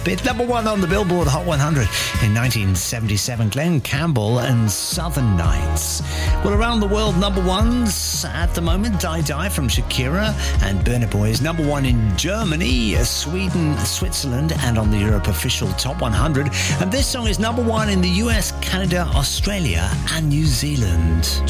Bit number one on the Billboard Hot 100 in 1977, Glenn Campbell and Southern Nights. Well, around the world, number ones at the moment, Die Die from Shakira and Burna Boy is number one in Germany, Sweden, Switzerland, and on the Europe Official Top 100. And this song is number one in the US, Canada, Australia, and New Zealand.